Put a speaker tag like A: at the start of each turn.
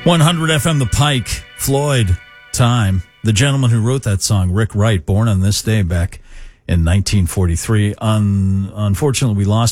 A: 100 FM The Pike, Floyd, Time. The gentleman who wrote that song, Rick Wright, born on this day back in 1943. Unfortunately, we lost